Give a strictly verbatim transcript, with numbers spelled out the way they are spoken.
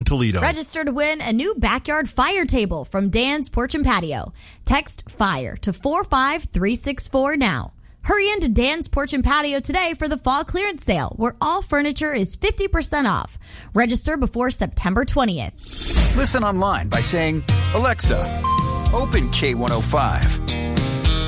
Toledo. Register to win a new backyard fire table from Dan's Porch and Patio. Text FIRE to four five three six four now. Hurry into Dan's Porch and Patio today for the fall clearance sale, where all furniture is fifty percent off. Register before September twentieth. Listen online by saying, Alexa, open K one oh five.